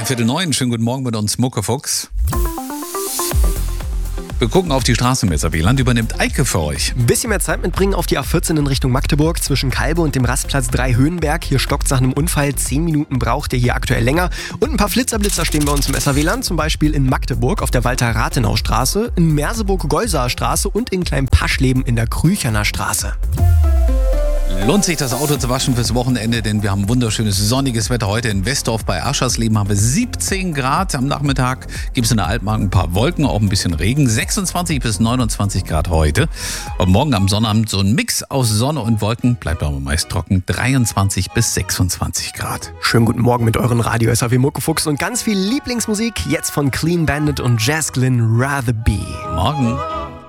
8:45. Schönen guten Morgen mit uns, Muckefuchs. Wir gucken auf die Straße mit Land übernimmt Eike für euch. Ein bisschen mehr Zeit mitbringen auf die A14 in Richtung Magdeburg zwischen Kalbe und dem Rastplatz 3 Höhenberg. Hier stockt es nach einem Unfall. 10 Minuten braucht ihr hier aktuell länger. Und ein paar Blitzer stehen bei uns im SAW-Land, zum Beispiel in Magdeburg auf der Walter-Rathenau-Straße, in Merseburg-Golsaer Straße und in Klein-Paschleben in der Krücherner Straße. Lohnt sich das Auto zu waschen fürs Wochenende, denn wir haben wunderschönes sonniges Wetter. Heute in Westdorf bei Aschersleben haben wir 17 Grad. Am Nachmittag gibt es in der Altmark ein paar Wolken, auch ein bisschen Regen. 26 bis 29 Grad heute. Und morgen am Sonnabend so ein Mix aus Sonne und Wolken. Bleibt aber meist trocken. 23 bis 26 Grad. Schönen guten Morgen mit euren Radio SAW Muckefuchs und ganz viel Lieblingsmusik. Jetzt von Clean Bandit und Jazz Glynn, Rather Be. Morgen.